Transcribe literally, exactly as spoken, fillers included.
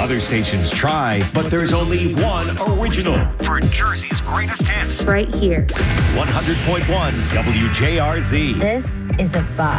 Other stations try, but there's only one original for Jersey's greatest hits. Right here. one hundred point one W J R Z. This is a vibe.